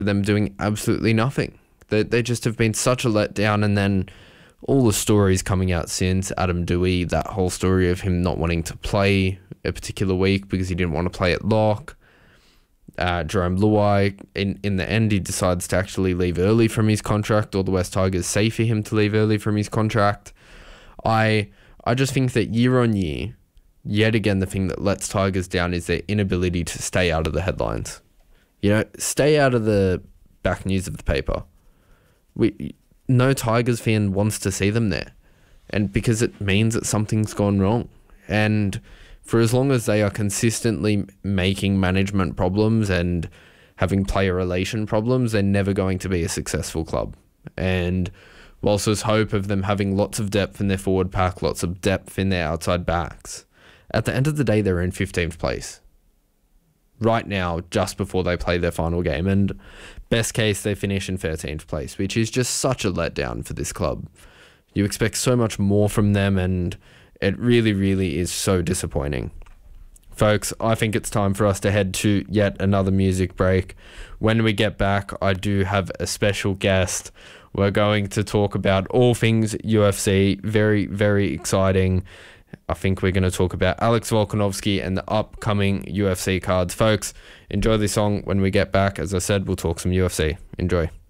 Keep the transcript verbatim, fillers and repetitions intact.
them doing absolutely nothing. They, they just have been such a letdown. And then all the stories coming out since, Adam Doueihi, that whole story of him not wanting to play a particular week because he didn't want to play at lock. Uh, Jarome Luai, in, in the end, he decides to actually leave early from his contract, or the West Tigers say for him to leave early from his contract. I I just think that year on year, yet again, the thing that lets Tigers down is their inability to stay out of the headlines. You know, stay out of the back news of the paper. We no Tigers fan wants to see them there, and because it means that something's gone wrong. And for as long as they are consistently making management problems and having player relation problems, they're never going to be a successful club. And whilst there's hope of them having lots of depth in their forward pack, lots of depth in their outside backs, at the end of the day, they're in fifteenth place right now, just before they play their final game. And best case, they finish in thirteenth place, which is just such a letdown for this club. You expect so much more from them, and it really, really is so disappointing. Folks, I think it's time for us to head to yet another music break. When we get back, I do have a special guest. We're going to talk about all things U F C. Very, very exciting. I think we're going to talk about Alex Volkanovski and the upcoming U F C cards. Folks, enjoy this song. When we get back, as I said, we'll talk some U F C. Enjoy.